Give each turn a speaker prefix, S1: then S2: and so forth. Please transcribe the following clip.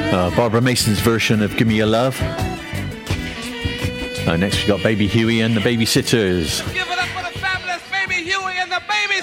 S1: Barbara Mason's version of Give Me Your Love. Next we got Baby Huey and the Babysitters.
S2: Give it up for the fabulous Baby Huey and the Babysitters!